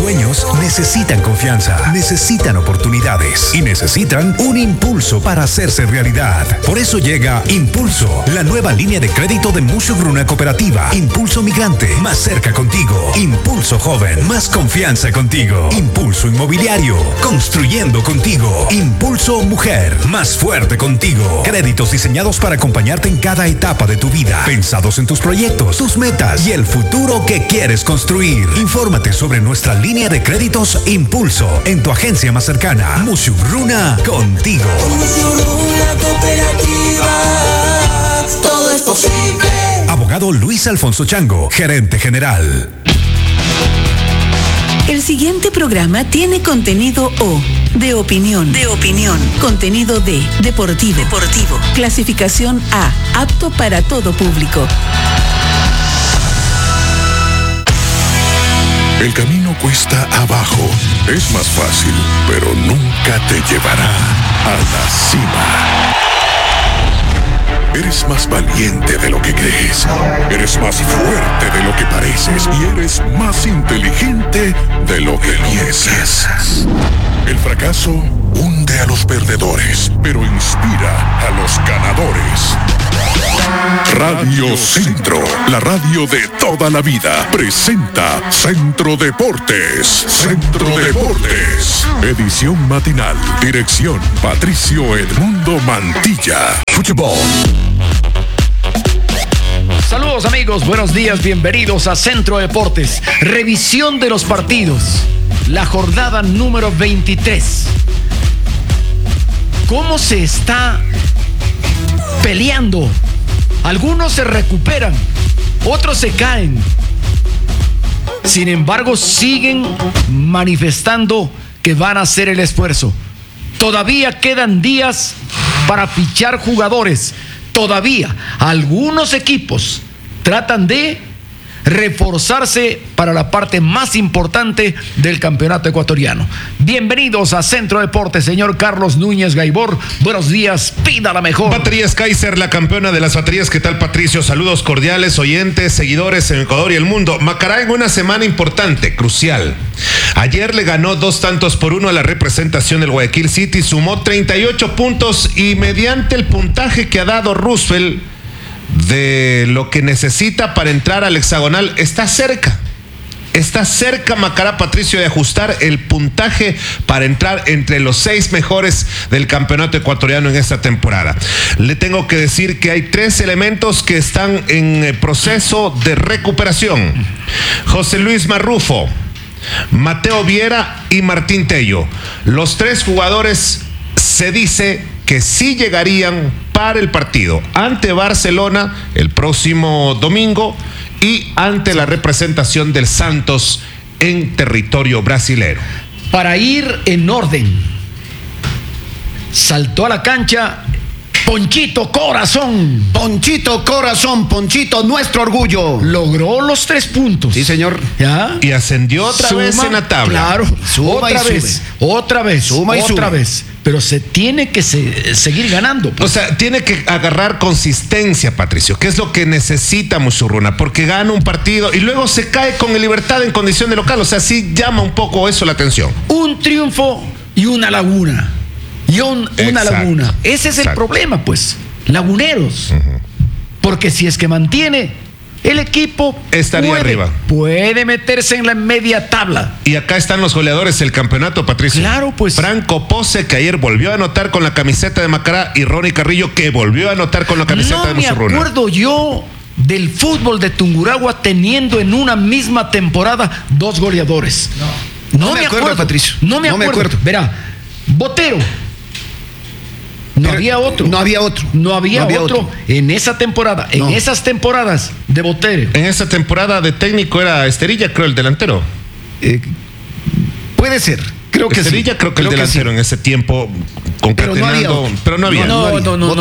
sueños necesitan confianza, necesitan oportunidades y necesitan un impulso para hacerse realidad. Por eso llega Impulso, la nueva línea de crédito de Mushugruna Cooperativa. Impulso Migrante, más cerca contigo. Impulso Joven, más confianza contigo. Impulso Inmobiliario, construyendo contigo. Impulso Mujer, más fuerte contigo. Créditos diseñados para acompañarte en cada etapa de tu vida, pensados en tus proyectos, tus metas y el futuro que quieres construir. Infórmate sobre nuestra línea de créditos Impulso en tu agencia más cercana. Mushugruna contigo. Mushugruna Cooperativa, todo es posible. Abogado Luis Alfonso Chango, gerente general. El siguiente programa tiene contenido O, de opinión, contenido D, deportivo, clasificación A, apto para todo público. El camino cuesta abajo. Es más fácil, pero nunca te llevará a la cima. Eres más valiente de lo que crees. Eres más fuerte de lo que pareces. Y eres más inteligente de lo que piensas. El fracaso hunde a los perdedores, pero inspira a los ganadores. Radio Centro, la radio de toda la vida, presenta Centro Deportes. Centro Deportes. Edición matinal. Dirección Patricio Edmundo Mantilla. Fútbol. Saludos amigos, buenos días, bienvenidos a Centro Deportes. Revisión de los partidos. La jornada número 23. ¿Cómo se está peleando? Algunos se recuperan, otros se caen. Sin embargo, siguen manifestando que van a hacer el esfuerzo. Todavía quedan días para fichar jugadores. Todavía algunos equipos tratan de reforzarse para la parte más importante del campeonato ecuatoriano. Bienvenidos a Centro Deportes, señor Carlos Núñez Gaibor. Buenos días, pida la mejor. Baterías Kaiser, la campeona de las baterías. ¿Qué tal, Patricio? Saludos cordiales, oyentes, seguidores en Ecuador y el mundo. Macará en una semana importante, crucial. Ayer le ganó 2-1 a la representación del Guayaquil City, sumó 38 puntos y mediante el puntaje que ha dado Roosevelt de lo que necesita para entrar al hexagonal, está cerca Macará, Patricio, de ajustar el puntaje para entrar entre los 6 mejores del campeonato ecuatoriano en esta temporada. Le tengo que decir que hay 3 elementos que están en proceso de recuperación: José Luis Marrufo, Mateo Viera y Martín Tello. Los 3 jugadores se dice que sí llegarían para el partido ante Barcelona el próximo domingo y ante la representación del Santos en territorio brasilero. Para ir en orden, saltó a la cancha Ponchito Corazón. Ponchito Corazón, Ponchito, nuestro orgullo. Logró los 3 puntos. Sí, señor. ¿Ya? Y ascendió otra vez en la tabla. Claro, Suma y otra vez. Suma y otra sube. vez. Pero se tiene que seguir ganando. Pues. O sea, tiene que agarrar consistencia, Patricio, que es lo que necesita Mushugruna, porque gana un partido y luego se cae con el Libertad en condición de local. O sea, sí llama un poco eso la atención. Un triunfo y una laguna. Una laguna. Ese es el problema, pues. Laguneros. Uh-huh. Porque si es que mantiene, el equipo estaría arriba. Puede meterse en la media tabla. Y acá están los goleadores del campeonato, Patricio. Claro, pues. Franco Pose, que ayer volvió a anotar con la camiseta de Macará, y Ronnie Carrillo, que volvió a anotar con la camiseta de Mushugruna. No me acuerdo yo del fútbol de Tungurahua teniendo en una misma temporada 2 goleadores. No me acuerdo, Patricio. No me acuerdo. Verá, Botero. No había otro en esa temporada, en esas temporadas de Botero. En esa temporada de técnico era Esterilla, creo, el delantero. Puede ser, creo que Esterilla, sí. creo que el delantero en ese tiempo concatenando, pero no había. No,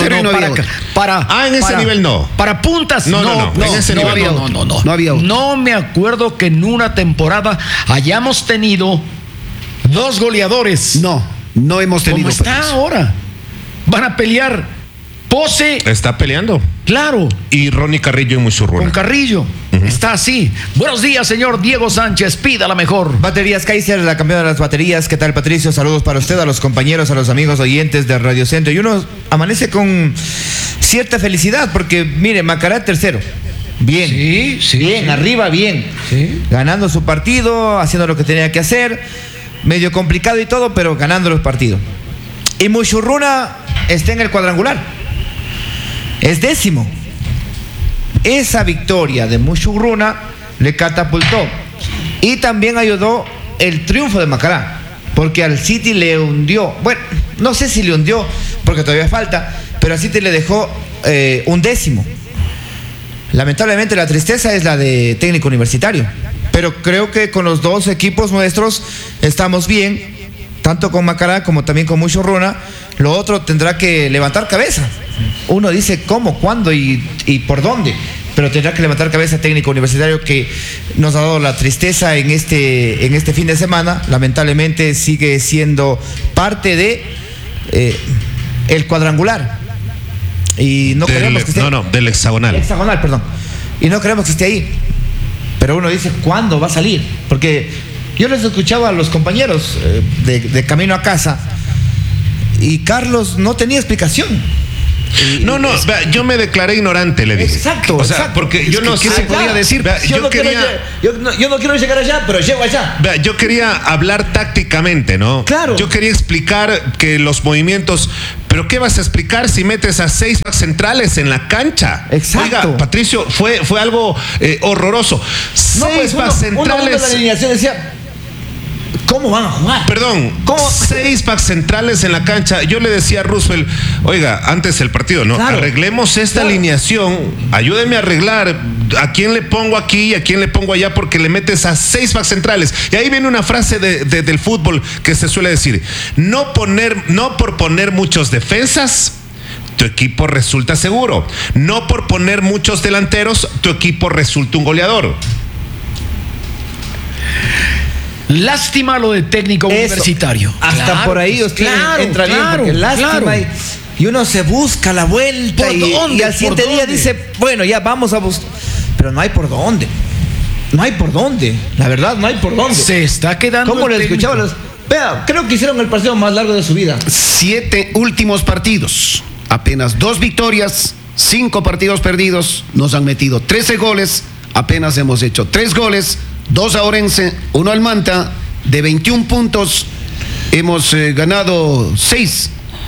en ese nivel no. Para puntas, en ese nivel no había otro. No me acuerdo que en una temporada hayamos tenido 2 goleadores. No hemos tenido. ¿Cómo está ahora? Van a pelear. Pose está peleando. Claro. Y Ronnie Carrillo en Mushugruna. Con Carrillo. Está así. Buenos días, señor Diego Sánchez. Pida la mejor. Baterías Kaiser, la campeona de las baterías. ¿Qué tal, Patricio? Saludos para usted, a los compañeros, a los amigos oyentes de Radio Centro. Y uno amanece con cierta felicidad porque, mire, Macará tercero. Bien. Sí, bien, sí. arriba, bien. Sí. Ganando su partido, haciendo lo que tenía que hacer. Medio complicado y todo, pero ganando los partidos. Y Mushurruna está en el cuadrangular. Es 10º. Esa victoria de Mushurruna le catapultó. Y también ayudó el triunfo de Macará. Porque al City le hundió. Bueno, no sé si le hundió, porque todavía falta. Pero al City le dejó un 10º. Lamentablemente la tristeza es la de Técnico Universitario. Pero creo que con los dos equipos nuestros estamos bien. Tanto con Macará como también con Mushurruna. Lo otro tendrá que levantar cabeza. Uno dice cómo, cuándo y por dónde, pero tendrá que levantar cabeza Técnico Universitario, que nos ha dado la tristeza en este fin de semana. Lamentablemente sigue siendo parte de el cuadrangular y no queremos que esté del hexagonal. Hexagonal, perdón. Y no queremos que esté ahí. Pero uno dice ¿cuándo va a salir? Porque yo les escuchaba a los compañeros de camino a casa y Carlos no tenía explicación. Yo me declaré ignorante, le dije. Exacto, o sea, exacto. porque yo no sé ¿qué se podía decir? Yo no quiero llegar allá, pero llego allá. Yo quería hablar tácticamente, ¿no? Claro. Yo quería explicar que los movimientos. ¿Pero qué vas a explicar si metes a 6 backs centrales en la cancha? Exacto. Oiga, Patricio, fue algo horroroso. 6 backs centrales. La alineación decía, ¿cómo van a jugar? Perdón, 6 backs centrales en la cancha. Yo le decía a Roosevelt, oiga, antes del partido, ¿no? Claro. Arreglemos esta alineación, ayúdeme a arreglar a quién le pongo aquí y a quién le pongo allá, porque le metes a 6 backs centrales. Y ahí viene una frase del fútbol que se suele decir, no por poner muchos defensas, tu equipo resulta seguro. No por poner muchos delanteros, tu equipo resulta un goleador. Lástima lo de Técnico Universitario. Hasta claro, por ahí usted entra bien, porque lástima y uno se busca la vuelta y al siguiente día dice, bueno, ya vamos a buscar, pero no hay por dónde. No hay por dónde. La verdad, no hay por dónde. Se está quedando. ¿Cómo le escuchaba? Vea, creo que hicieron el partido más largo de su vida. 7 últimos partidos. Apenas 2 victorias, 5 partidos perdidos. Nos han metido 13 goles. Apenas hemos hecho 3 goles. 2 a Orense, 1 al Manta. De 21 puntos hemos ganado 6,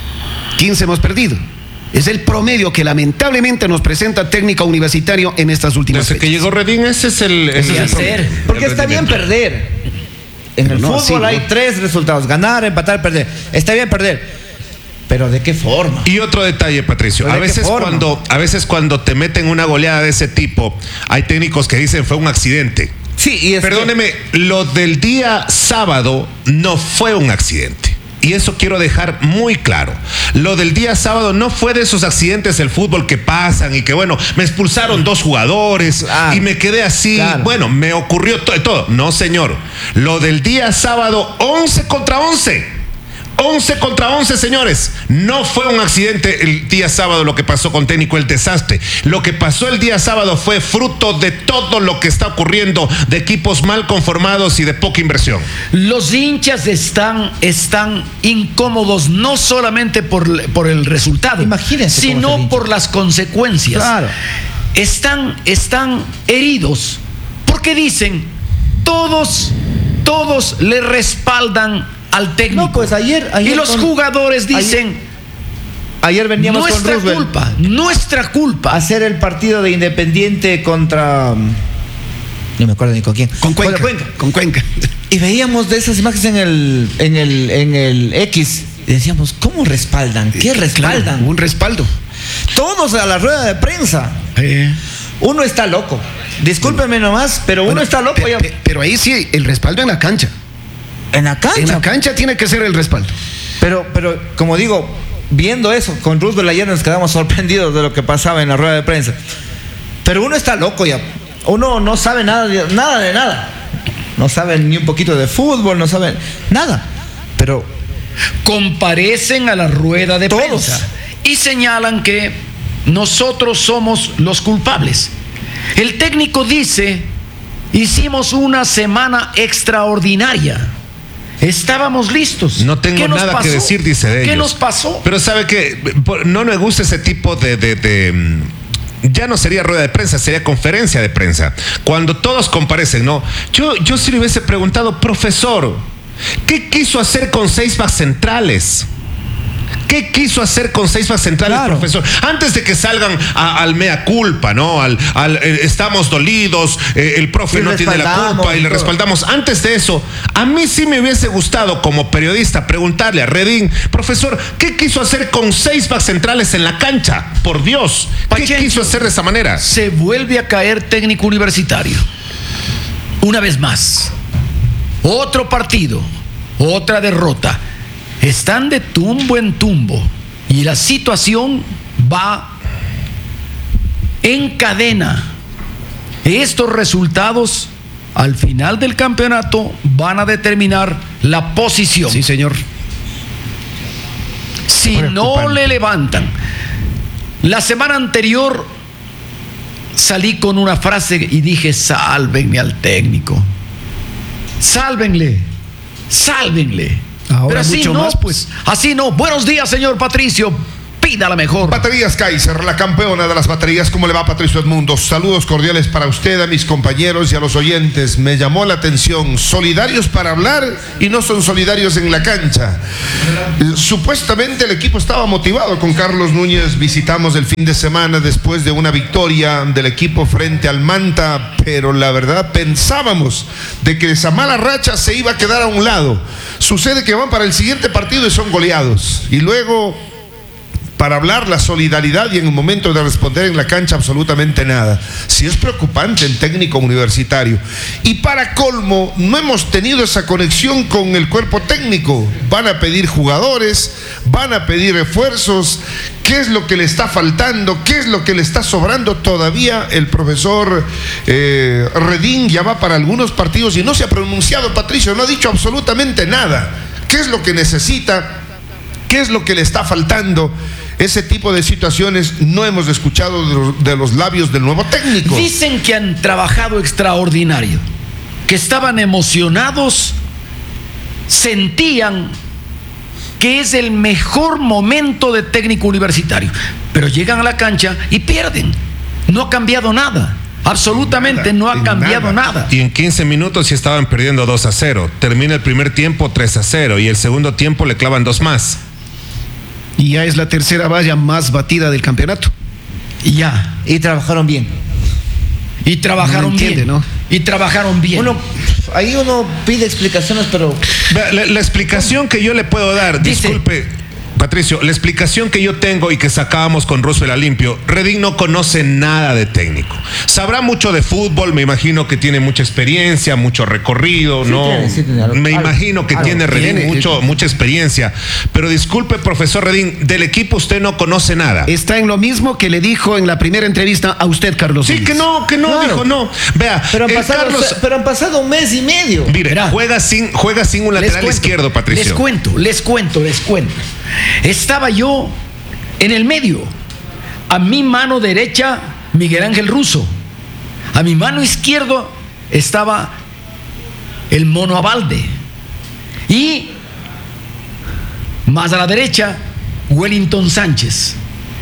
15 hemos perdido. Es el promedio que lamentablemente nos presenta Técnico Universitario en estas últimas Desde fechas. que llegó Redín, ese es el promedio. Porque está bien perder. En el fútbol hay 3 resultados: ganar, empatar, perder. Está bien perder, pero ¿de qué forma? Y otro detalle, Patricio, a veces cuando te meten una goleada de ese tipo, hay técnicos que dicen fue un accidente. Sí, y perdóneme, lo del día sábado no fue un accidente. Y eso quiero dejar muy claro. Lo del día sábado no fue de esos accidentes del fútbol que pasan y que, bueno, me expulsaron 2 jugadores y me quedé así. Claro. Bueno, me ocurrió todo. No, señor. Lo del día sábado, 11 contra 11. 11 contra 11, señores. No fue un accidente el día sábado lo que pasó con Técnico, el desastre. Lo que pasó el día sábado fue fruto de todo lo que está ocurriendo, de equipos mal conformados y de poca inversión. Los hinchas están incómodos no solamente por el resultado, imagínense, sino por las consecuencias. Claro. Están heridos porque dicen todos le respaldan al técnico. No, pues ayer y los jugadores dicen, ayer veníamos con Roosevelt, nuestra culpa. Hacer el partido de Independiente contra, no me acuerdo ni con quién. Con Cuenca. Y veíamos de esas imágenes en el X y decíamos, ¿cómo respaldan? ¿Qué respaldan? Claro, un respaldo. Todos a la rueda de prensa. Uno está loco. Discúlpeme nomás, pero uno está loco. Pero ahí sí, el respaldo en la cancha. En la cancha tiene que ser el respaldo. Pero como digo, viendo eso, con Roosevelt ayer nos quedamos sorprendidos de lo que pasaba en la rueda de prensa. Pero uno está loco ya. Uno no sabe nada de nada. No sabe ni un poquito de fútbol, no sabe nada. Pero comparecen a la rueda de prensa y señalan que nosotros somos los culpables. El técnico dice, hicimos una semana extraordinaria. Estábamos listos. No tengo nada que decir, dice de ellos. ¿Qué nos pasó? Pero sabe que no me gusta ese tipo de ya no sería rueda de prensa, sería conferencia de prensa. Cuando todos comparecen, ¿no? Yo sí le hubiese preguntado, profesor, ¿qué quiso hacer con 6 backs centrales? ¿Qué quiso hacer con 6 backs centrales, claro, profesor? Antes de que salgan al mea culpa, ¿no? Estamos dolidos, el profe no tiene la culpa y le respaldamos. Antes de eso, a mí sí me hubiese gustado como periodista preguntarle a Redín, profesor, ¿qué quiso hacer con 6 backs centrales en la cancha? Por Dios, ¿qué quiso hacer de esa manera? Se vuelve a caer técnico universitario. Una vez más. Otro partido, otra derrota. Están de tumbo en tumbo y la situación va en cadena. Estos resultados al final del campeonato van a determinar la posición. Sí, señor. Si no le levantan. La semana anterior salí con una frase y dije, sálvenme al técnico. Sálvenle. Ahora pero así mucho no, más, pues. Así no. Buenos días, señor Patricio. Pida la mejor. Baterías Kaiser, la campeona de las baterías. ¿Cómo le va, Patricio Edmundo? Saludos cordiales para usted, a mis compañeros y a los oyentes. Me llamó la atención, solidarios para hablar y no son solidarios en la cancha. Supuestamente el equipo estaba motivado con Carlos Núñez. Visitamos el fin de semana después de una victoria del equipo frente al Manta, pero la verdad pensábamos de que esa mala racha se iba a quedar a un lado. Sucede que van para el siguiente partido y son goleados. Y luego, para hablar la solidaridad y en el momento de responder en la cancha absolutamente nada. Sí es preocupante el técnico universitario. Y para colmo, no hemos tenido esa conexión con el cuerpo técnico. Van a pedir jugadores, van a pedir refuerzos. ¿Qué es lo que le está faltando? ¿Qué es lo que le está sobrando todavía? El profesor Redín ya va para algunos partidos y no se ha pronunciado, Patricio, no ha dicho absolutamente nada. ¿Qué es lo que necesita? ¿Qué es lo que le está faltando? Ese tipo de situaciones no hemos escuchado de los labios del nuevo técnico. Dicen que han trabajado extraordinario, que estaban emocionados, sentían que es el mejor momento de técnico universitario, pero llegan a la cancha y pierden. No ha cambiado nada. Absolutamente no ha cambiado nada. Y en 15 minutos ya estaban perdiendo 2-0. Termina el primer tiempo 3-0 y el segundo tiempo le clavan 2 más. Y ya es la tercera valla más batida del campeonato. Y trabajaron bien. Y trabajaron No entiende, bien. ¿no? Y trabajaron bien. Ahí uno pide explicaciones, pero La explicación que yo le puedo dar, Dice, disculpe, Patricio, la explicación que yo tengo y que sacábamos con Roosevelt a limpio, Redín no conoce nada de técnico. Sabrá mucho de fútbol, me imagino que tiene mucha experiencia, mucho recorrido, Sí, ¿no? tiene algo, Me imagino que tiene Redín mucha experiencia. Pero disculpe, profesor Redín, del equipo usted no conoce nada. Está en lo mismo que le dijo en la primera entrevista a usted, Carlos. Sí, Núñez. que no, Claro. dijo no. Vea, pero han pasado un mes y medio. mire, Verá. juega sin un lateral izquierdo, Patricio. Les cuento. Estaba yo en el medio. A mi mano derecha, Miguel Ángel Russo. A mi mano izquierda estaba el Mono Abalde. Y más a la derecha, Wellington Sánchez.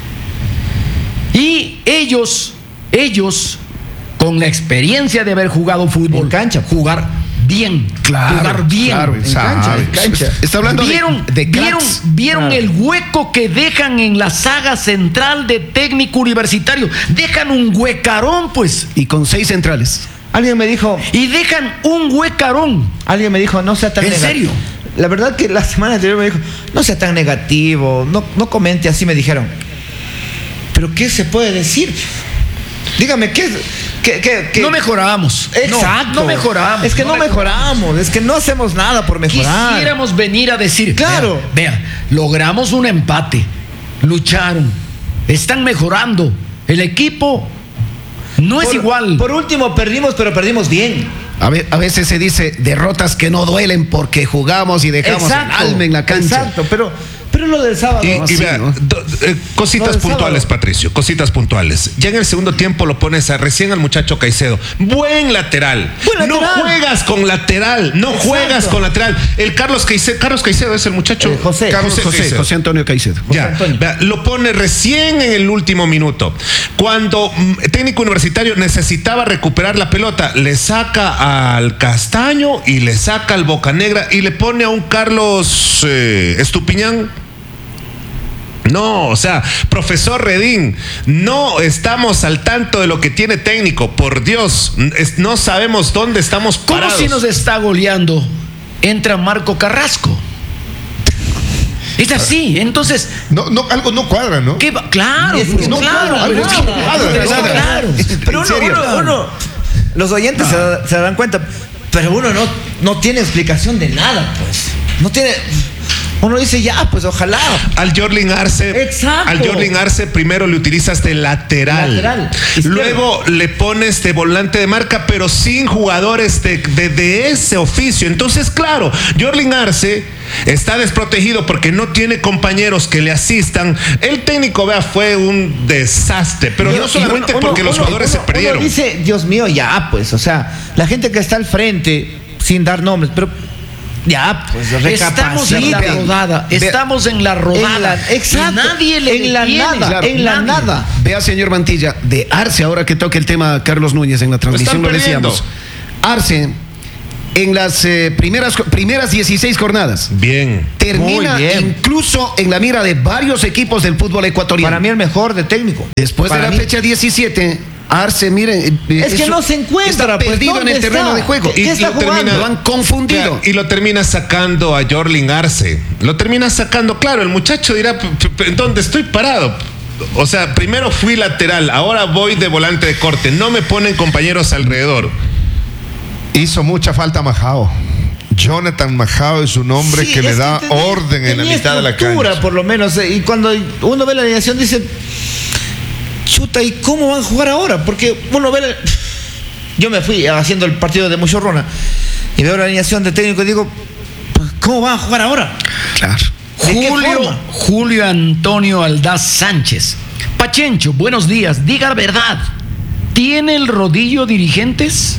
Y ellos, con la experiencia de haber jugado fútbol, En cancha. jugar bien, jugar bien. Claro, En cancha. Está hablando ¿Vieron, de cracks. ¿vieron Claro. el hueco que dejan en la saga central de técnico universitario? Dejan un huecarón, pues. Y con 6 centrales. Alguien me dijo, Alguien me dijo, no sea tan ¿En negativo. serio? La verdad que la semana anterior me dijo, no sea tan negativo, no comente así, me dijeron. Pero ¿qué se puede decir? Dígame, ¿qué? No mejoramos. Exacto. No mejoramos. Es que no mejoramos, es que no hacemos nada por mejorar. Quisiéramos venir a decir, Claro. Vea, logramos un empate, lucharon, están mejorando. El equipo no es igual. Por último, perdimos, pero perdimos bien. A veces se dice derrotas que no duelen porque jugamos y dejamos el alma en la cancha. Exacto, pero Pero lo del sábado. Y vea, cositas Lo del puntuales, sábado. Patricio, cositas puntuales. Ya en el segundo tiempo lo pones recién al muchacho Caicedo. Buen lateral. No juegas con lateral. No juegas con lateral. El Carlos Caicedo es el muchacho. José. José Antonio Caicedo. Ya, vea, lo pone recién en el último minuto. Cuando técnico universitario necesitaba recuperar la pelota, le saca al Castaño y le saca al Bocanegra y le pone a un Carlos Estupiñán. No, o sea, profesor Redín, no estamos al tanto de lo que tiene técnico. Por Dios, no sabemos dónde estamos parados. ¿Cómo si nos está goleando? Entra Marco Carrasco. Es así, entonces. No, algo no cuadra, ¿no? ¿Qué va? Claro, Es que pues, no claro, cuadra, pero es que no cuadra, claro. Pero uno, los oyentes se dan cuenta, pero uno no tiene explicación de nada, pues. No tiene. Uno dice, ya, pues ojalá. Al Jorlin Arce. Exacto. Al Jorlin Arce primero le utilizas de lateral. Luego le pones de volante de marca, pero sin jugadores de ese oficio. Entonces, claro, Jorlin Arce está desprotegido porque no tiene compañeros que le asistan. El técnico, vea, fue un desastre. Pero no solamente porque los jugadores se perdieron. Uno dice, Dios mío, ya, pues, o sea, la gente que está al frente, sin dar nombres, pero ya, pues Estamos en la rodada. Estamos en la rodada. Exacto. Y nadie le en la detiene. nada. Claro, En la nadie. nada. Vea, señor Mantilla, de Arce, ahora que toca el tema Carlos Núñez en la transmisión, lo perdiendo. decíamos. Arce, en las primeras 16 jornadas, Bien. termina Muy bien. incluso en la mira de varios equipos del fútbol ecuatoriano. Para mí el mejor de técnico. Después de Para la mí. fecha 17, Arce, miren, Es que no se encuentra, está pues, perdido en ¿dónde el terreno está? de juego. ¿Qué está lo termina- jugando? Lo han confundido. Y lo termina sacando a Jorlin Arce. Lo termina sacando, claro, el muchacho dirá, ¿dónde estoy parado? O sea, primero fui lateral, ahora voy de volante de corte. No me ponen compañeros alrededor. Hizo mucha falta Majao. Jonathan Majao es un hombre Sí, que le es da tenía- orden en la tenía mitad de la estructura, cancha. por lo menos. Y cuando uno ve la alineación dice, chuta, ¿y cómo van a jugar ahora? Porque uno ve yo me fui haciendo el partido de Muchorrona y veo la alineación de técnico y digo, pues, ¿cómo van a jugar ahora? Claro. ¿De qué forma? Julio Antonio Aldaz Sánchez. Pachencho, buenos días. Diga la verdad. ¿Tiene el rodillo dirigentes?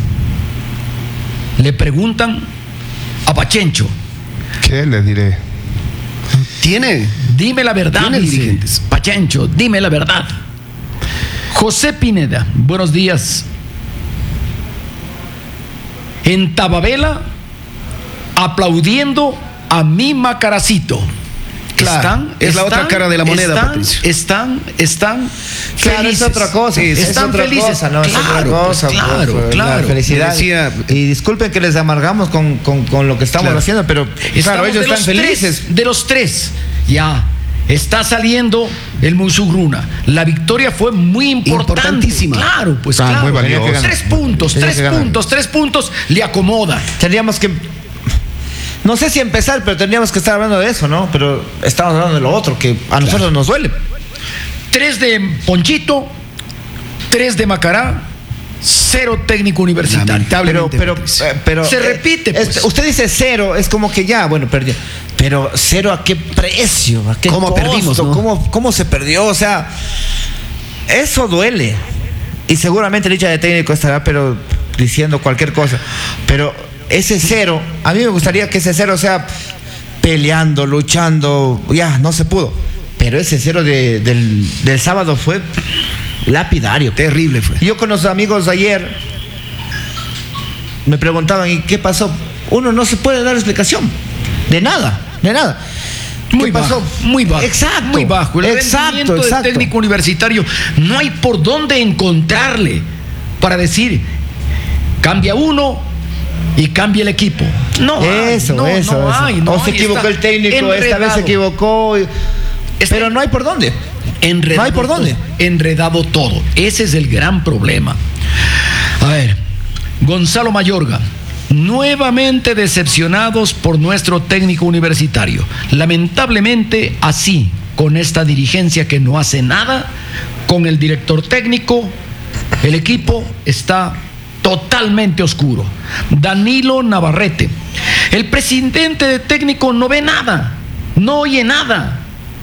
Le preguntan a Pachencho. ¿Qué le diré? Tiene. Dime la verdad, Tiene dice. dirigentes. Pachencho, dime la verdad. José Pineda, buenos días. En Tababela, aplaudiendo a mi Macaracito. Claro, es la otra cara de la moneda, Patricio. Están Claro, felices. es otra cosa. Sí, es están otra felices. cosa, ¿no? Es otra Claro, cosa. pues, claro, claro. La felicidad. Decía- y disculpen que les amargamos con lo que estamos Claro. haciendo, pero claro, Estamos ellos de están los felices. de los tres, ya. Está saliendo el Musugruna. La victoria fue muy importante. Importantísima. Claro, pues Ah, claro. muy valiosa. 3 puntos, Tenía tres que ganar. puntos, 3 puntos. Le acomoda. Tendríamos que, no sé si empezar, pero tendríamos que estar hablando de eso, ¿no? Pero estamos hablando de lo otro, que a nosotros nos duele. 3 de Ponchito, 3 de Macará, 0 técnico universitario. Lamentablemente, Pero Patricio. Se repite, pues. usted dice 0, es como que ya, bueno, perdió. Pero 0 ¿a qué precio? ¿A qué ¿Cómo costo? perdimos, no? ¿Cómo se perdió? O sea, eso duele. Y seguramente el hincha de técnico estará, pero diciendo cualquier cosa. Pero ese 0, a mí me gustaría que ese 0 sea peleando, luchando. Ya, no se pudo. Pero ese 0 del sábado fue lapidario. Terrible fue. Yo con los amigos ayer me preguntaban, ¿y qué pasó? Uno no se puede dar explicación. De nada. Muy ¿Qué pasó? bajo, muy bajo. Exacto. Muy bajo. El rendimiento del técnico universitario no hay por dónde encontrarle para decir, cambia uno y cambia el equipo. No hay, Eso. no hay. O se equivocó Está el técnico, esta vez enredado. se equivocó. Pero no hay por dónde. Enredado, No hay por dónde. Enredado todo. Ese es el gran problema. A ver, Gonzalo Mayorga. Nuevamente decepcionados por nuestro técnico universitario. Lamentablemente así, con esta dirigencia que no hace nada, con el director técnico, el equipo está totalmente oscuro. Danilo Navarrete. El presidente de técnico no ve nada, no oye nada.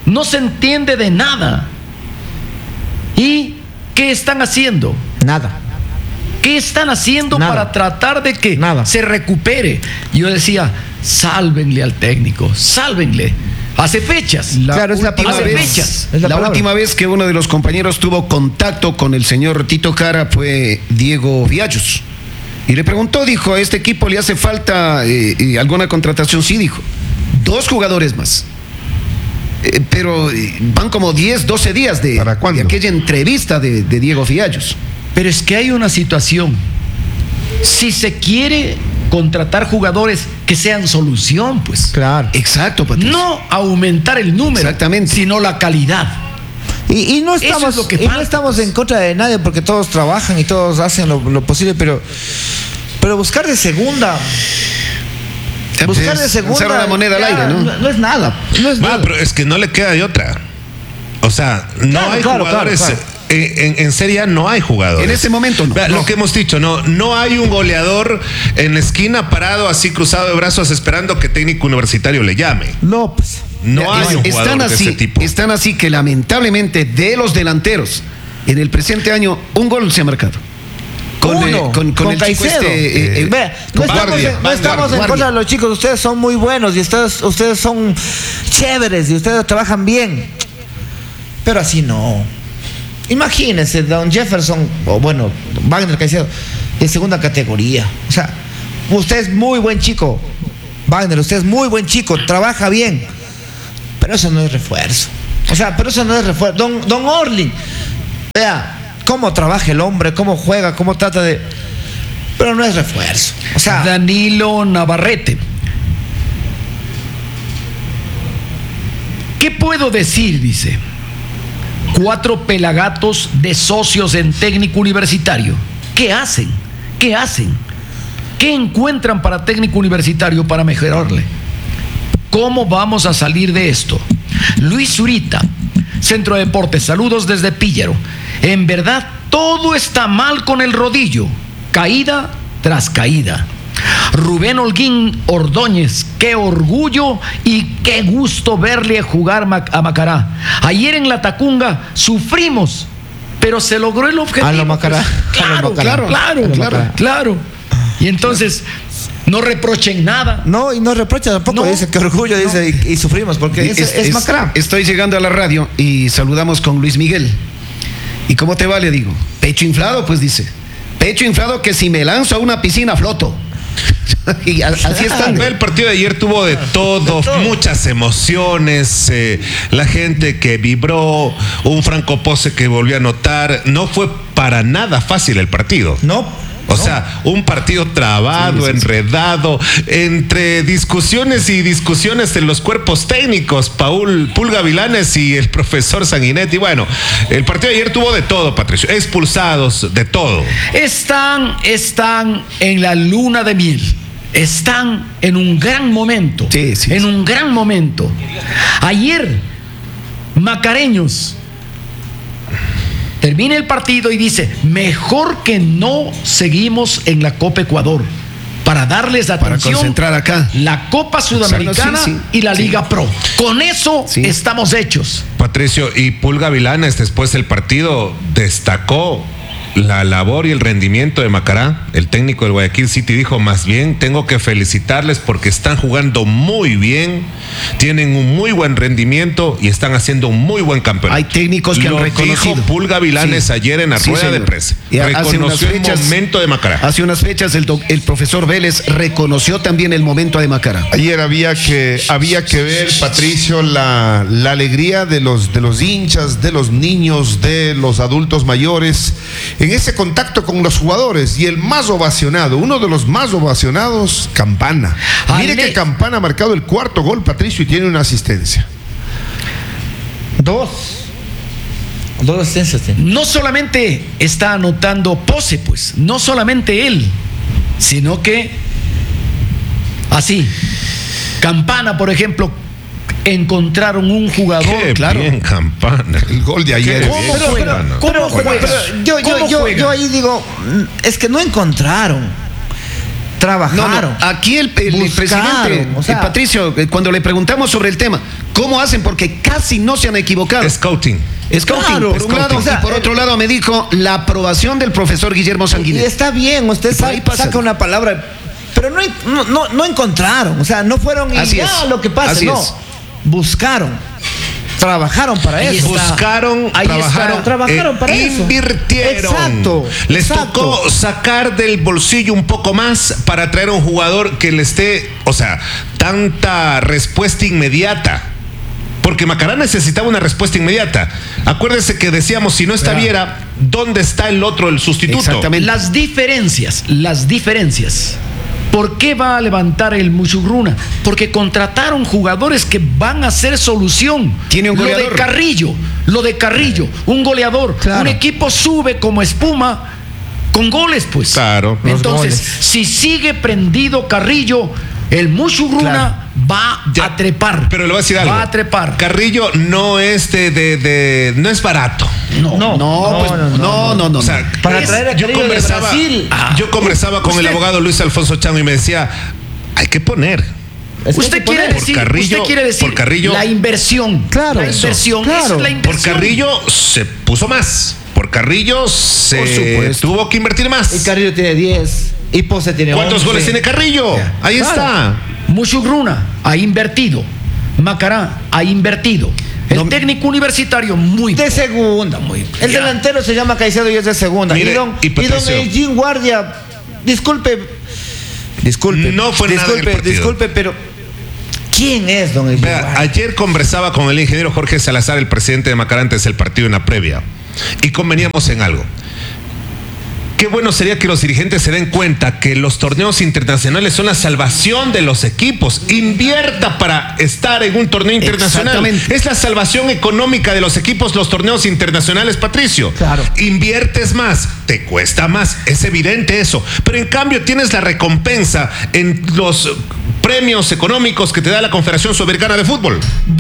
No se entiende de nada. ¿Y qué están haciendo? Nada. ¿Qué están haciendo Nada. para tratar de que Nada. se recupere? Yo decía, sálvenle al técnico, sálvenle. Hace fechas. Claro, es la última palabra. vez- Es la la palabra. última vez que uno de los compañeros tuvo contacto con el señor Tito Cara fue Diego Viallos. Y le preguntó, dijo, ¿a este equipo le hace falta alguna contratación? Sí, dijo. 2 jugadores más. Pero van como 10, 12 días de ¿Para cuándo? de aquella entrevista de Diego Viallos. Pero es que hay una situación. Si se quiere contratar jugadores que sean solución, pues. Claro. Exacto, Patricio. No aumentar el número, Exactamente. sino la calidad. Y no Eso estamos, es lo que y no falta, estamos pues. en contra de nadie porque todos trabajan y todos hacen lo posible, pero buscar de segunda. Buscar de segunda. Lanzar una moneda al ya, aire, ¿no? No es nada. No es nada. Pero es que no le queda de otra. O sea, no Claro, hay claro, jugadores. claro. En Serie A no hay jugadores. En ese momento no. Vea, No. Lo que hemos dicho, no hay un goleador en la esquina parado así cruzado de brazos esperando que técnico universitario le llame. No, pues. No hay un jugador de ese tipo. Están así que lamentablemente de los delanteros en el presente año un gol se ha marcado. Con el chico Caicedo. Vea, no estamos en contra de los chicos. Ustedes son muy buenos y ustedes son chéveres y ustedes trabajan bien. Pero así no. Imagínense, don Jefferson, o bueno, Wagner Caicedo, de segunda categoría. O sea, usted es muy buen chico. Wagner, usted es muy buen chico, trabaja bien. Pero eso no es refuerzo. O sea, pero eso no es refuerzo. Don Orling, vea cómo trabaja el hombre, cómo juega, cómo trata de... Pero no es refuerzo. O sea, Danilo Navarrete. ¿Qué puedo decir? Dice. 4 pelagatos de socios en técnico universitario. ¿Qué hacen? ¿Qué hacen? ¿Qué encuentran para técnico universitario para mejorarle? ¿Cómo vamos a salir de esto? Luis Zurita, Centro de Deportes, saludos desde Píllaro. En verdad, todo está mal con el rodillo. Caída tras caída. Rubén Holguín Ordóñez, qué orgullo y qué gusto verle jugar a Macará. Ayer en la Tacunga sufrimos, pero se logró el objetivo. A lo Macará. Claro. Y entonces, no reprochen nada. no, y no reprocha tampoco, No, dice que orgullo, dice, y sufrimos, porque es Macará. Estoy llegando a la radio y saludamos con Luis Miguel. ¿Y cómo te va? Le digo. Pecho inflado, pues dice. Pecho inflado que si me lanzo a una piscina floto. Y así están. El partido de ayer tuvo de todo, muchas emociones, la gente que vibró, un Franco Pose que volvió a anotar. No fue para nada fácil el partido. No. O sea, un partido trabado, enredado, entre discusiones y discusiones en los cuerpos técnicos, Pulga Vilanes y el profesor Sanguinetti. Bueno, el partido de ayer tuvo de todo, Patricio, expulsados, de todo. Están en la luna de miel. Están en un gran momento. En un gran momento. Ayer, Macareños termina el partido y dice, mejor que no seguimos en la Copa Ecuador para darles atención, para concentrar acá la Copa Sudamericana y la Liga Pro. Con eso estamos hechos. Patricio, y Pulga Vilanes después del partido destacó la labor y el rendimiento de Macará. El técnico del Guayaquil City dijo, más bien tengo que felicitarles porque están jugando muy bien, tienen un muy buen rendimiento y están haciendo un muy buen campeonato. Hay técnicos que han reconocido. Dijo Pulga Vilanes ayer en la rueda de prensa. Reconoció el momento de Macará. Hace unas fechas el profesor Vélez reconoció también el momento de Macará. Ayer había que ver, Patricio, la alegría de los hinchas, de los niños, de los adultos mayores, en ese contacto con los jugadores. Y el más ovacionado, uno de los más ovacionados, Campana. Mire que Campana ha marcado el 4º gol, Patricio, y tiene una asistencia. 2 asistencias tiene. No solamente está anotando Pose, pues, no solamente él, sino que así, Campana, por ejemplo, encontraron un jugador. Qué bien, Campana. El gol de ayer. ¿Cómo juega? Yo ahí digo, es que no encontraron. trabajaron. No, aquí el presidente, o sea, Patricio, cuando le preguntamos sobre el tema, ¿cómo hacen? Porque casi no se han equivocado. Scouting. Scouting, Claro, por un lado, o sea, y por otro lado me dijo la aprobación del profesor Guillermo y Sanguinetti. está bien, usted por ahí pasa. saca una palabra, pero no encontraron, o sea, no fueron y Así ya es. lo que pasa, Así no. es. Buscaron. Trabajaron para Ahí eso. está. Buscaron, Ahí está. Trabajaron para eso. Invirtieron. Exacto. Les exacto. tocó sacar del bolsillo un poco más para traer a un jugador que le esté, o sea, tanta respuesta inmediata. Porque Macará necesitaba una respuesta inmediata. Acuérdense que decíamos, si no está Viera, ¿dónde está el otro, el sustituto? Exactamente. Las diferencias. ¿Por qué va a levantar el Muchugruna? Porque contrataron jugadores que van a ser solución. Tiene un goleador. Lo de Carrillo, un goleador. Claro. Un equipo sube como espuma con goles, pues. Claro. Los Entonces, goles. si sigue prendido Carrillo, el Muchugruna va Ya, a trepar. Pero le voy a decir algo. Va a trepar. Carrillo no es no es barato. No. O sea, Para traer a Carrillo de Brasil. Yo conversaba con el abogado Luis Alfonso Chamo y me decía, hay que poner. Usted quiere decir por Carrillo, la inversión. Claro, la eso, inversión. claro. Esa es la por inversión. Carrillo se puso más. Por Carrillo se Por supuesto. tuvo que invertir más. Y Carrillo tiene 10. Y Pose tiene 11. ¿Cuántos goles tiene Carrillo? Ahí está. Muchugruna ha invertido. Macará ha invertido. El técnico universitario muy De segunda. El Ya. delantero se llama Caicedo y es de segunda. Mire, y don y Patricio. Eugene Guardia, disculpe. No fue nada en el partido. Disculpe, pero ¿quién es don Eugene Vea, Guardia? ayer conversaba con el ingeniero Jorge Salazar, el presidente de Macará, antes del partido en la previa, y conveníamos en algo. Qué bueno sería que los dirigentes se den cuenta que los torneos internacionales son la salvación de los equipos. Invierta para estar en un torneo internacional. Exactamente. Es la salvación económica de los equipos, los torneos internacionales, Patricio. Claro. Inviertes más, te cuesta más, es evidente eso. Pero en cambio tienes la recompensa en los premios económicos que te da la Confederación Sudamericana de Fútbol.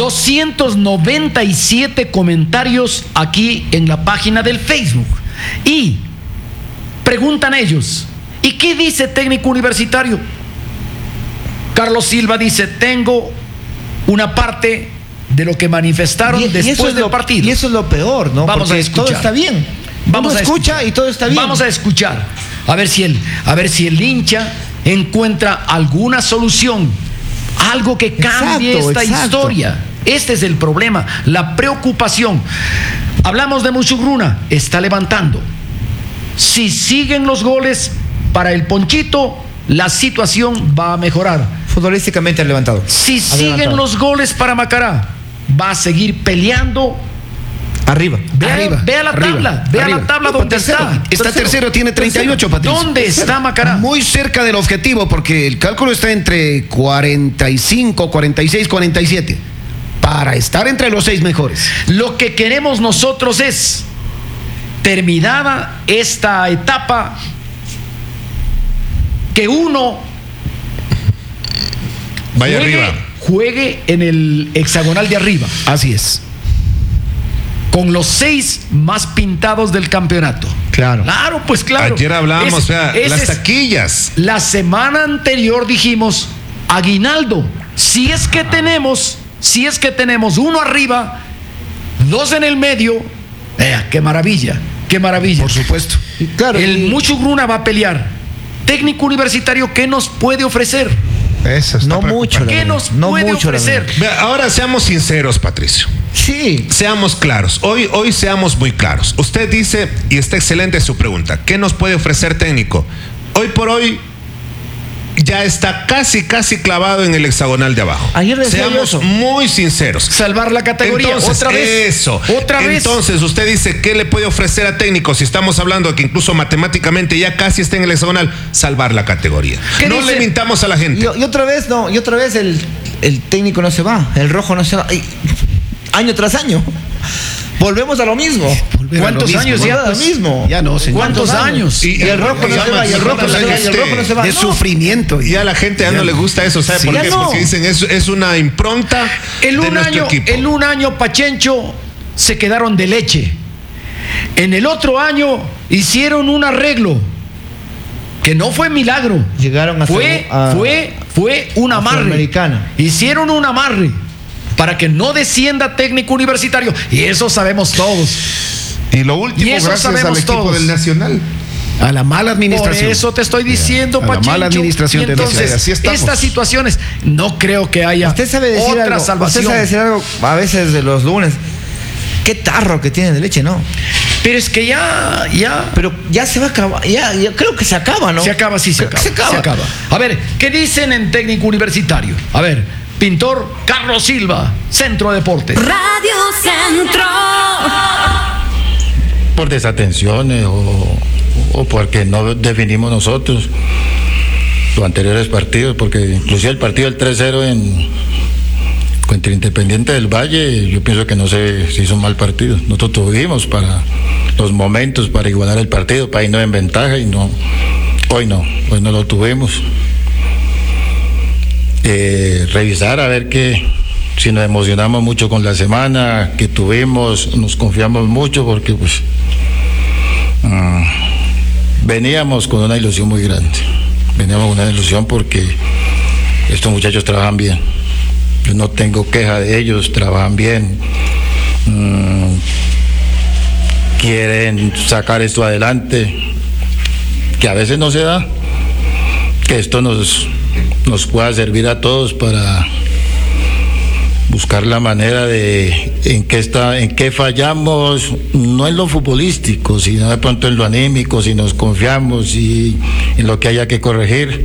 297 comentarios aquí en la página del Facebook. Y preguntan ellos, ¿y qué dice técnico universitario? Carlos Silva dice, tengo una parte de lo que manifestaron después del partido. Y eso es lo peor, ¿no? Vamos Porque a escuchar. todo está bien. Vamos Uno a escucha escuchar. y todo está bien. Vamos a escuchar. A ver si el hincha encuentra alguna solución, algo que cambie esta historia. Este es el problema, la preocupación. Hablamos de Muchugruna, está levantando. Si siguen los goles para el Ponchito, la situación va a mejorar. Futbolísticamente han levantado. Si Ha siguen levantado. los goles para Macará, va a seguir peleando. Arriba. Vea la tabla, vea la tabla donde está. Está tercero, tiene 38, Patricio. ¿Dónde está Macará? Muy cerca del objetivo, porque el cálculo está entre 45, 46, 47. Para estar entre los 6 mejores. Lo que queremos nosotros es, terminada esta etapa, que uno Vaya arriba. juegue en el hexagonal de arriba, Así es. con los 6 más pintados del campeonato. Claro. Pues claro. Ayer hablábamos, vea, Ese las es- taquillas. La semana anterior dijimos, aguinaldo, si es que tenemos uno arriba, 2 en el medio, vea, qué maravilla, qué maravilla. Por supuesto. Claro. El y- Muchugruna va a pelear. Técnico universitario, ¿qué nos puede ofrecer? Eso está No mucho. la ¿Qué verdad. nos No puede mucho, la ofrecer? verdad. Vea, ahora seamos sinceros, Patricio. Sí. Seamos claros. Hoy seamos muy claros. Usted dice, y está excelente su pregunta, ¿qué nos puede ofrecer técnico? Hoy por hoy ya está casi clavado en el hexagonal de abajo. Ayer decía yo Seamos eso. muy sinceros. Salvar la categoría. Entonces, otra vez. eso. Otra vez. Entonces, usted dice, ¿qué le puede ofrecer a técnico? Si estamos hablando de que incluso matemáticamente ya casi está en el hexagonal, salvar la categoría. ¿Qué No dice? le mintamos a la gente. Y otra vez, el técnico no se va, el rojo no se va. Y año tras año. Volvemos a lo mismo. ¿Cuántos años ya? Volvemos a lo mismo. Ya no, señor. ¿Cuántos años? Y el rojo no se va, y el rojo no se va, y el rojo no se va. De No. sufrimiento. Y a la gente ya no le gusta eso, ¿sabe por ya qué? no. Porque dicen, es una impronta En de un nuestro equipo. en un año Pachencho se quedaron de leche. En el otro año hicieron un arreglo que no fue milagro. Llegaron a Fue un amarre. Sudamericana. Hicieron un amarre para que no descienda Técnico Universitario. Y eso sabemos todos. Y lo último, gracias al equipo todos. del Nacional. A la mala administración. Por eso te estoy diciendo, a la Pachincho. mala administración de entonces, así estamos. estas situaciones, no creo que haya Usted sabe decir otra algo. salvación. Usted sabe decir algo a veces de los lunes. Qué tarro que tienen de leche, ¿no? Pero es que ya. Pero ya se va a acabar. Ya creo que se acaba, ¿no? Se acaba. Se acaba. A ver, ¿qué dicen en Técnico Universitario? A ver, pintor Carlos Silva, Centro Deportes. Radio Centro. Por desatenciones o porque no definimos nosotros los anteriores partidos, porque inclusive el partido del 3-0 contra Independiente del Valle, yo pienso que no se hizo un mal partido. Nosotros tuvimos para los momentos para igualar el partido, para irnos en ventaja y hoy no lo tuvimos. Revisar a ver si nos emocionamos mucho con la semana que tuvimos, nos confiamos mucho porque pues veníamos con una ilusión muy grande. Veníamos con una ilusión porque estos muchachos trabajan bien. Yo no tengo queja de ellos, trabajan bien. Quieren sacar esto adelante, que a veces no se da, que esto nos pueda servir a todos para buscar la manera de en qué fallamos, no en lo futbolístico, sino de pronto en lo anímico, si nos confiamos y en lo que haya que corregir.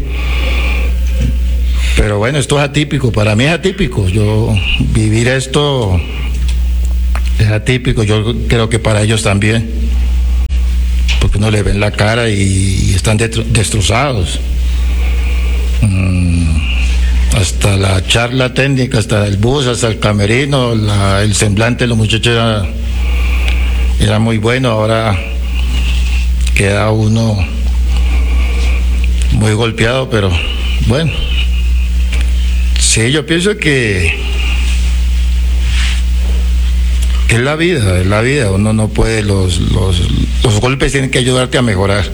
Pero bueno, esto es atípico, para mí es atípico. Yo vivir esto es atípico, yo creo que para ellos también, porque uno le ven la cara y están destrozados. Hasta la charla técnica, hasta el bus, hasta el camerino, el semblante de los muchachos era muy bueno. Ahora queda uno muy golpeado, pero bueno, sí, yo pienso que es la vida, uno no puede, los golpes tienen que ayudarte a mejorar.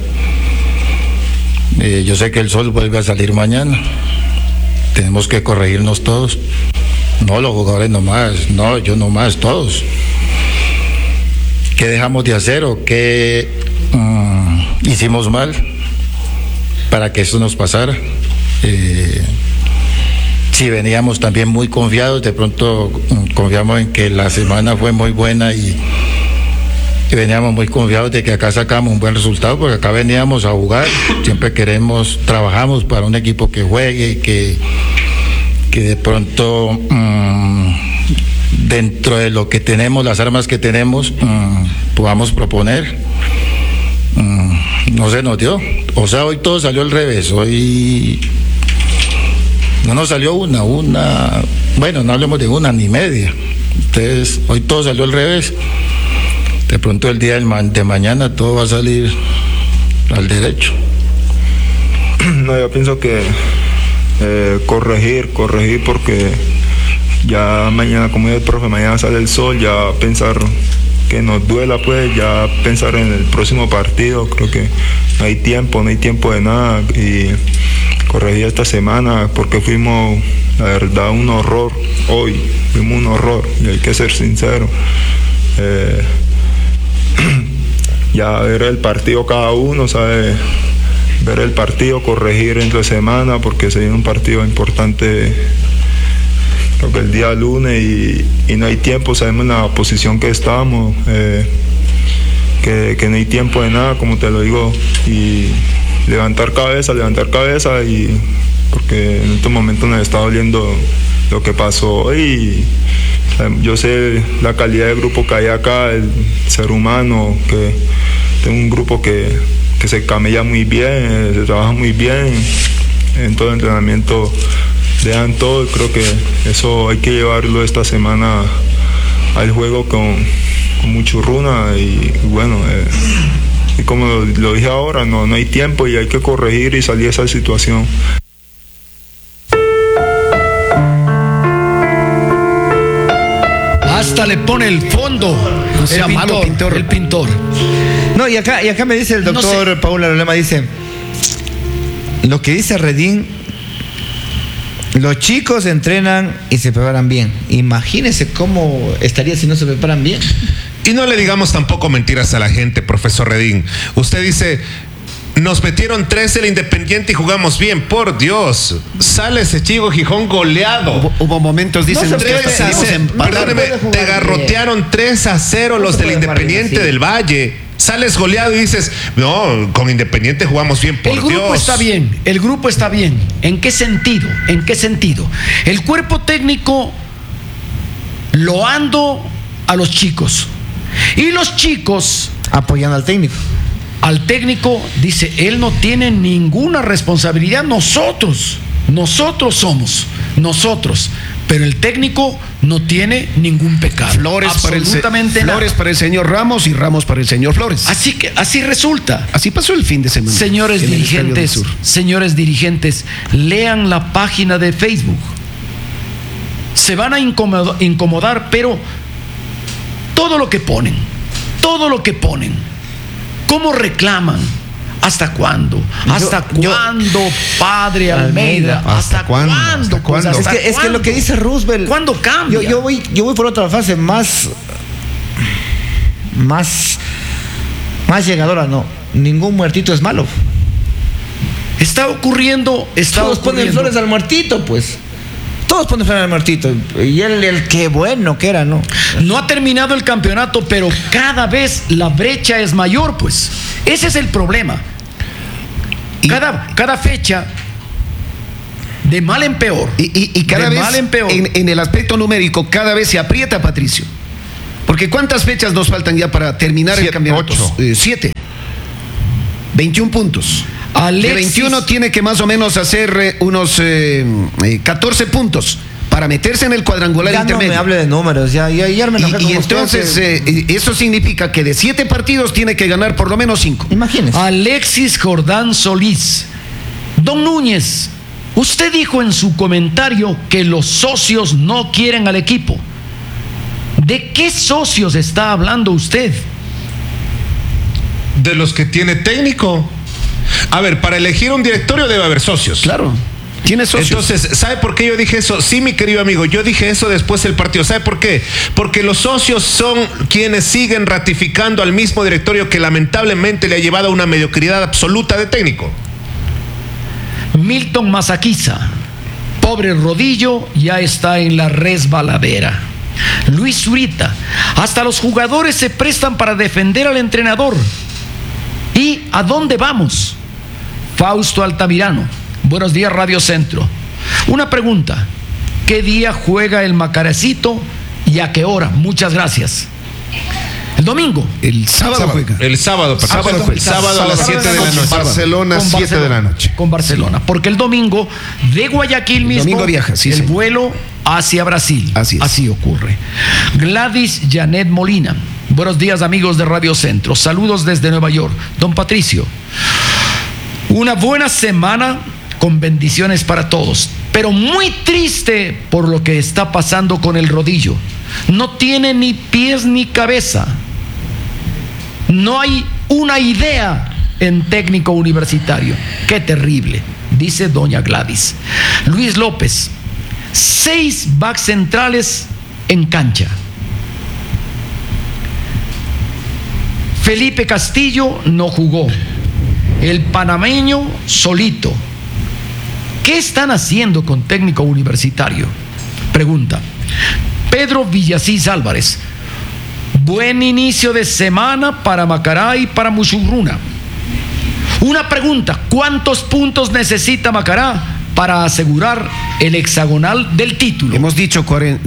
Yo sé que el sol vuelve a salir mañana. Tenemos que corregirnos todos. No los jugadores nomás, no, yo nomás, todos. ¿Qué dejamos de hacer o qué hicimos mal para que eso nos pasara? Si veníamos también muy confiados, de pronto confiamos en que la semana fue muy buena y veníamos muy confiados de que acá sacamos un buen resultado, porque acá veníamos a jugar, siempre trabajamos para un equipo que juegue, que de pronto dentro de lo que tenemos, las armas que tenemos, podamos proponer. No se nos dio, o sea, hoy todo salió al revés, hoy no nos salió bueno, no hablemos de una ni media, entonces hoy todo salió al revés. De pronto el día de mañana todo va a salir al derecho. No, yo pienso que corregir porque ya mañana, como dice el profe, mañana sale el sol, ya pensar que nos duela, pues ya pensar en el próximo partido. Creo que no hay tiempo de nada, y corregir esta semana porque fuimos, la verdad, un horror hoy, fuimos un horror y hay que ser sincero. Ya ver el partido cada uno, ¿sabe? Ver el partido, corregir entre semana, porque se viene un partido importante, creo que el día lunes, y no hay tiempo, sabemos la posición que estamos, que no hay tiempo de nada, como te lo digo, y levantar cabeza, y porque en estos momentos nos está doliendo lo que pasó hoy. Yo sé la calidad de grupo que hay acá, el ser humano, que tengo un grupo que se camella muy bien, se trabaja muy bien, en todo el entrenamiento dejan todo, y creo que eso hay que llevarlo esta semana al juego con Muchurruna, y bueno, y como lo dije ahora, no hay tiempo y hay que corregir y salir de esa situación. Hasta le pone el fondo. No sea malo, pintor. El pintor. No, y acá me dice el doctor, No sé. Paula Lolema, dice, lo que dice Redín, los chicos entrenan y se preparan bien. Imagínense cómo estaría si no se preparan bien. Y no le digamos tampoco mentiras a la gente, profesor Redín. Usted dice, nos metieron 3 el Independiente y jugamos bien. Por Dios, sale ese Chico Gijón goleado. Hubo momentos, dicen, No, 3-0. Perdóneme, te garrotearon 3-0 los del Independiente del Valle. Sales goleado y dices, no, con Independiente jugamos bien, por Dios. El grupo está bien, el grupo está bien. ¿En qué sentido? ¿En qué sentido? El cuerpo técnico loando a los chicos. Y los chicos apoyando al técnico. Al técnico dice, él no tiene ninguna responsabilidad, nosotros somos, nosotros. Pero el técnico no tiene ningún pecado. Flores para el señor Ramos y Ramos para el señor Flores. Así que así resulta. Así pasó el fin de semana. Señores dirigentes, lean la página de Facebook. Se van a incomodar, pero todo lo que ponen, ¿cómo reclaman? ¿Hasta cuándo? ¿Hasta cuándo, padre Almeida? ¿Hasta cuándo? Es que lo que dice Roosevelt. ¿Cuándo cambia? Yo voy por otra fase más llegadora, no. Ningún muertito es malo. Está ocurriendo. Todos ponen flores al muertito, pues. Todos ponen flores al muertito. Y él qué bueno que era, ¿no? No ha terminado el campeonato, pero cada vez la brecha es mayor, pues. Ese es el problema. Cada fecha, de mal en peor. Y cada vez, en el aspecto numérico, cada vez se aprieta, Patricio. Porque ¿cuántas fechas nos faltan ya para terminar el campeonato? 7. 21 puntos. Alexis, de 21 tiene que más o menos hacer unos 14 puntos para meterse en el cuadrangular intermedio. No me hable de números, ya me enojé con y entonces eso significa que de 7 partidos tiene que ganar por lo menos 5. Imagínese. Alexis Jordán Solís. Don Núñez, usted dijo en su comentario que los socios no quieren al equipo. ¿De qué socios está hablando usted? De los que tiene técnico. A ver, para elegir un directorio debe haber socios. Claro. Tiene socios. Entonces, ¿sabe por qué yo dije eso? Sí, mi querido amigo, yo dije eso después del partido. ¿Sabe por qué? Porque los socios son quienes siguen ratificando al mismo directorio que lamentablemente le ha llevado a una mediocridad absoluta de técnico. Milton Mazaquiza, pobre rodillo, ya está en la resbaladera. Luis Zurita, hasta los jugadores se prestan para defender al entrenador. ¿Y a dónde vamos? Fausto Altamirano, buenos días Radio Centro. Una pregunta, ¿qué día juega el Macarecito y a qué hora? Muchas gracias. El domingo. El sábado juega. El sábado a las 7 de la noche. Barcelona, 7 de la noche. Con Barcelona. Porque el domingo de Guayaquil mismo. Domingo viaja, sí, el vuelo hacia Brasil. Así es. Así ocurre. Gladys Janet Molina. Buenos días, amigos de Radio Centro. Saludos desde Nueva York. Don Patricio, una buena semana con bendiciones para todos, pero muy triste por lo que está pasando con el rodillo. No tiene ni pies ni cabeza. No hay una idea en técnico universitario. Qué terrible, dice doña Gladys. Luis López, 6 backs centrales en cancha. Felipe Castillo no jugó. El panameño solito. ¿Qué están haciendo con técnico universitario? Pregunta. Pedro Villasís Álvarez. Buen inicio de semana para Macará y para Musurruna. Una pregunta. ¿Cuántos puntos necesita Macará para asegurar el hexagonal del título? Hemos dicho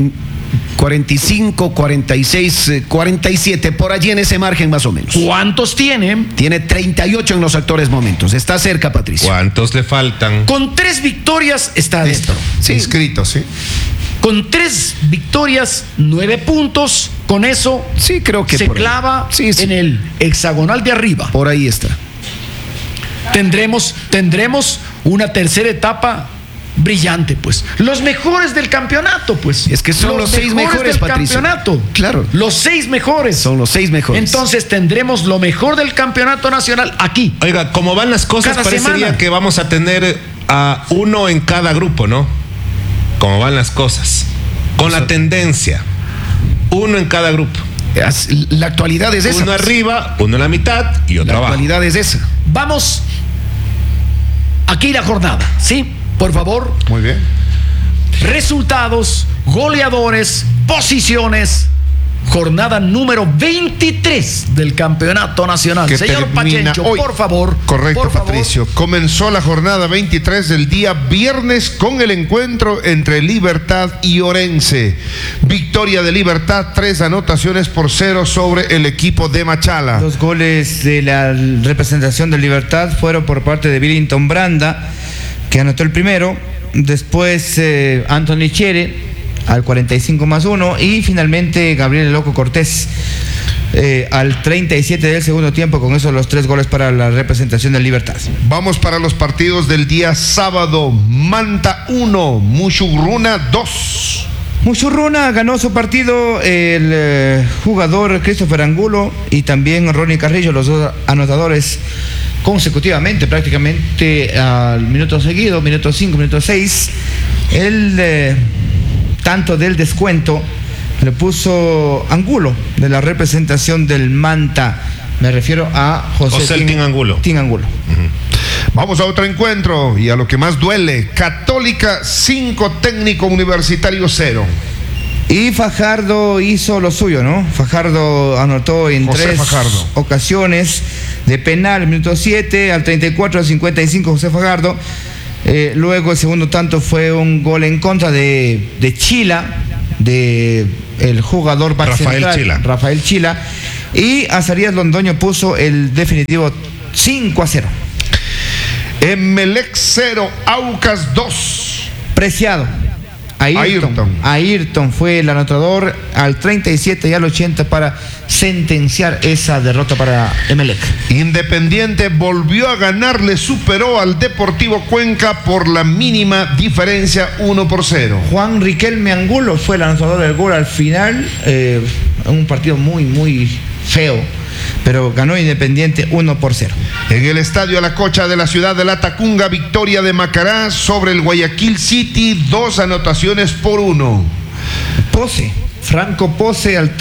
45, 46, 47, por allí en ese margen más o menos. ¿Cuántos tiene? Tiene 38 en los actuales momentos. Está cerca, Patricio. ¿Cuántos le faltan? Con 3 victorias está adentro. Sí. Inscrito, sí. Con 3 victorias, 9 puntos. Con eso sí, creo que se clava en el hexagonal de arriba. Por ahí está. Tendremos una tercera etapa brillante, pues. Los mejores del campeonato, pues. Es que son los 6 mejores, del Patricio. campeonato. Claro. Los 6 mejores. Son los 6 mejores. Entonces tendremos lo mejor del campeonato nacional aquí. Oiga, como van las cosas, Cada parecería semana. que vamos a tener a uno en cada grupo, ¿no? Como van las cosas. Con la tendencia. Uno en cada grupo. La actualidad es esa. Uno arriba, uno en la mitad y otro La abajo. actualidad es esa. Vamos. Aquí la jornada, ¿sí? Por favor. Muy bien. Resultados, goleadores, posiciones. Jornada número 23 del campeonato nacional. Que Señor termina Pachencho, hoy. por favor. Correcto, por favor. Patricio. Comenzó la jornada 23 del día viernes con el encuentro entre Libertad y Orense. Victoria de Libertad, 3 anotaciones por 0 sobre el equipo de Machala. Los goles de la representación de Libertad fueron por parte de Billington Branda, que anotó el primero. Después Anthony Chere al 45+1 y finalmente Gabriel Loco Cortés al 37 del segundo tiempo. Con eso los 3 goles para la representación de Libertad. Vamos para los partidos del día sábado. Manta 1, Mushurruna 2. Mushurruna ganó su partido el jugador Christopher Angulo y también Ronnie Carrillo, los 2 anotadores consecutivamente, prácticamente al minuto seguido, minuto 5, minuto 6. El tanto del descuento le puso Angulo, de la representación del Manta. Me refiero a José Tin Angulo. Tin Angulo. Vamos a otro encuentro y a lo que más duele. Católica 5, Técnico Universitario 0. Y Fajardo hizo lo suyo, ¿no? Fajardo anotó en José 3 Fajardo. ocasiones de penal, minuto 7, al 34, al 55, José Fajardo. Luego el segundo tanto fue un gol en contra de Chila, de el jugador back central, Rafael Chila. Y Azarías Londoño puso el definitivo 5-0. Emelec 0, Aucas 2. Preciado. Ayrton fue el anotador al 37 y al 80 para sentenciar esa derrota para Emelec. Independiente volvió a ganar, le superó al Deportivo Cuenca por la mínima diferencia, 1-0. Juan Riquelme Angulo fue el anotador del gol al final, un partido muy feo, pero ganó Independiente 1-0. En el Estadio La Cocha de la ciudad de La Tacunga, victoria de Macará sobre el Guayaquil City, 2 anotaciones por 1. Franco Pose al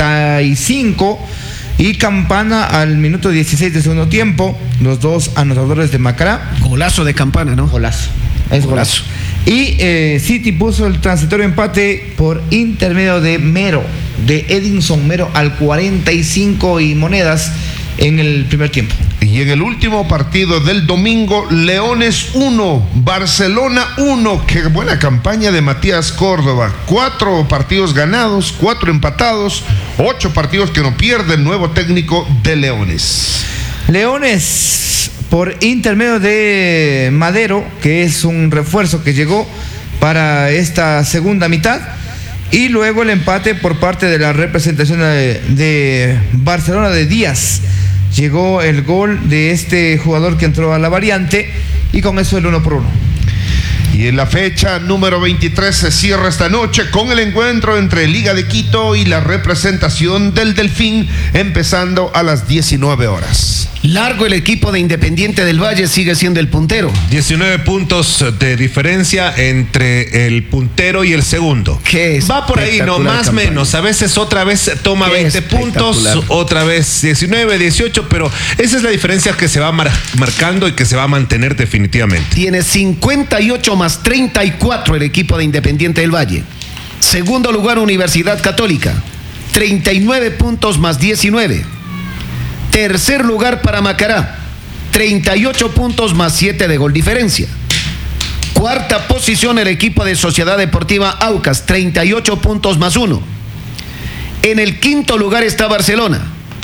35 y Campana al minuto 16 del segundo tiempo, los 2 anotadores de Macará. Golazo de Campana, ¿no? Golazo. Es golazo. Y City puso el transitorio empate por intermedio de Mero, de Edinson Mero al 45 y monedas en el primer tiempo. Y en el último partido del domingo, Leones 1, Barcelona 1. Qué buena campaña de Matías Córdoba. 4 partidos ganados, 4 empatados, 8 partidos que no pierde el nuevo técnico de Leones. Leones, por intermedio de Madero, que es un refuerzo que llegó para esta segunda mitad, y luego el empate por parte de la representación de Barcelona de Díaz. Llegó el gol de este jugador que entró a la variante y con eso el 1-1. Y en la fecha número 23 se cierra esta noche con el encuentro entre Liga de Quito y la representación del Delfín, empezando a las 19 horas. Largo el equipo de Independiente del Valle, sigue siendo el puntero. 19 puntos de diferencia entre el puntero y el segundo. Va por ahí, no más menos. A veces otra vez toma 20 puntos, otra vez 19, 18, pero esa es la diferencia que se va marcando y que se va a mantener definitivamente. Tiene 58 más 34 el equipo de Independiente del Valle. Segundo lugar, Universidad Católica, 39 puntos más 19. Tercer lugar para Macará, 38 puntos más 7 de gol diferencia. Cuarta posición el equipo de Sociedad Deportiva Aucas, 38 puntos más 1. En el quinto lugar está Barcelona,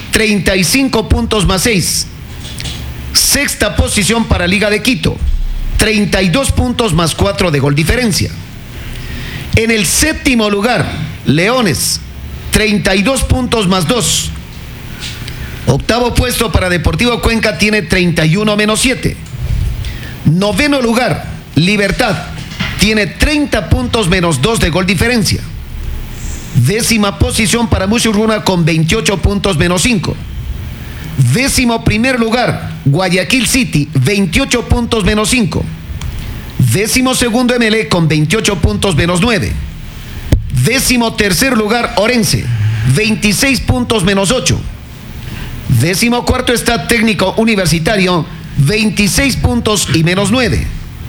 35 puntos más 6. Sexta posición para Liga de Quito, 32 puntos más 4 de gol diferencia. En el séptimo lugar, Leones, 32 puntos más 2. Octavo puesto para Deportivo Cuenca, tiene 31 menos 7. Noveno lugar, Libertad, tiene 30 puntos menos 2 de gol diferencia. Décima posición para Mushurruna con 28 puntos menos 5. Décimo primer lugar, Guayaquil City, 28 puntos menos 5. Décimo segundo Emelec con 28 puntos menos 9. Décimo tercer lugar Orense, 26 puntos menos 8. Décimo cuarto está Técnico Universitario, 26 puntos y menos 9.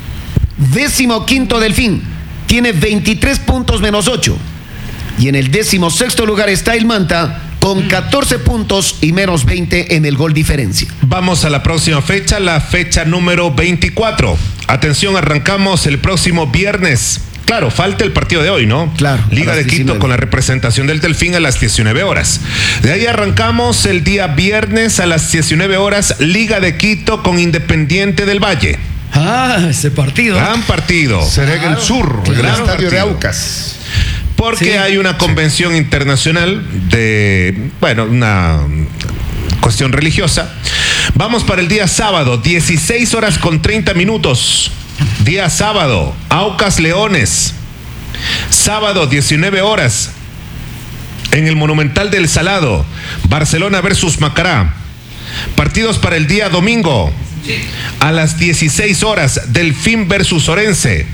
Décimo quinto Delfín, tiene 23 puntos menos 8. Y en el 16º lugar está el Manta con 14 puntos y menos 20 en el gol diferencia. Vamos a la próxima fecha, la fecha número 24. Atención, arrancamos el próximo viernes. Claro, falta el partido de hoy, ¿no? Claro. Liga de Quito con la representación del Delfín a las 19 horas. De ahí arrancamos el día viernes a las 19 horas, Liga de Quito con Independiente del Valle. Ah, ese partido. Gran partido. Será en el sur, en el Gran estadio de partido. Aucas. Porque Sí, hay una convención internacional de, bueno, una cuestión religiosa. Vamos para el día sábado, 16 horas con 30 minutos. Día sábado, Aucas Leones. Sábado, 19 horas, en el Monumental del Salado, Barcelona versus Macará. Partidos para el día domingo, a las 16 horas, Delfín versus Orense.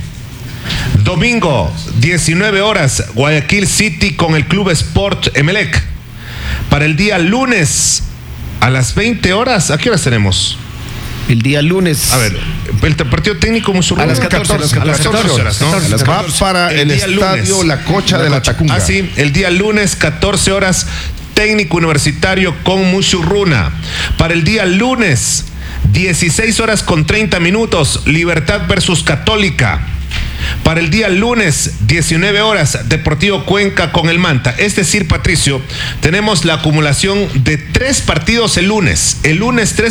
Domingo, 19 horas, Guayaquil City con el Club Sport Emelec. Para el día lunes, a las 20 horas, ¿a qué horas tenemos? El día lunes. A ver, el partido técnico Musurruna. A las 14 horas, a las 14 horas, ¿no? Va para el día estadio lunes. La Cocha de la Tacunga. Ah, sí, el día lunes, 14 horas, técnico universitario con Musurruna. Para el día lunes, 16 horas con 30 minutos, Libertad versus Católica. Para el día lunes, 19 horas, Deportivo Cuenca con el Manta. Es decir, Patricio, tenemos la acumulación de 3 partidos el lunes. El lunes 3